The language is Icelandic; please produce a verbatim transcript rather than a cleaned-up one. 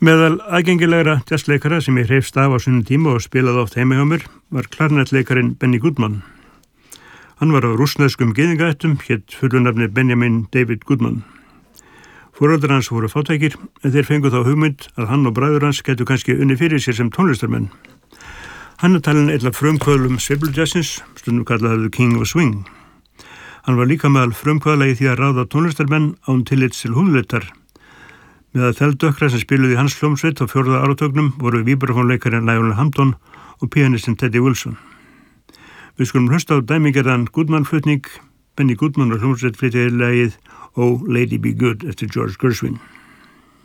Meðal aðgengilegra jazzleikara sem ég hreifst af á sunnum tíma og spilaði oft heima hjá mér var klarnettleikarin Benny Goodman. Hann var á rússneskum gyðingaættum, hétt fullunafni Benjamin David Goodman. Foreldrar hans voru fátækir en þeir fengu þá hugmynd að hann og bræður hans gætu kannski unni fyrir sér sem tónlistarmenn. Hann er talinn einn af frumkvöðlum sveiflujazzins, stundum kallaður The King of Swing. Hann var líka meðal frumkvöðla í því að ráða tónlistarmenn án tillits til húðlitar. Með að þeldökkra sem spiluði hans hljómsveit á fjórða áratögnum voru víbrafónleikarinn Lionel Hampton og pianistinn Teddy Wilson. Við skulum hlusta á dæmigerðan Goodman-flutning. Benny Goodman og hljómsveit flytja lagið Oh Lady Be Good eftir George Gershwin.